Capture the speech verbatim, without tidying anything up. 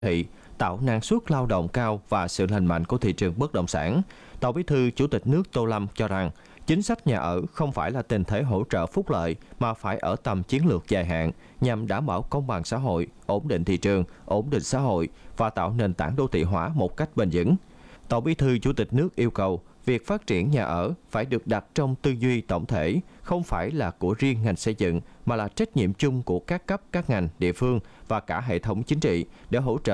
thị, tạo năng suất lao động cao và sự lành mạnh của thị trường bất động sản. Tổng Bí thư Chủ tịch nước Tô Lâm cho rằng, chính sách nhà ở không phải là tình thế hỗ trợ phúc lợi mà phải ở tầm chiến lược dài hạn nhằm đảm bảo công bằng xã hội, ổn định thị trường, ổn định xã hội và tạo nền tảng đô thị hóa một cách bền vững. Tổng Bí thư Chủ tịch nước yêu cầu việc phát triển nhà ở phải được đặt trong tư duy tổng thể, không phải là của riêng ngành xây dựng mà là trách nhiệm chung của các cấp, các ngành, địa phương và cả hệ thống chính trị để hỗ trợ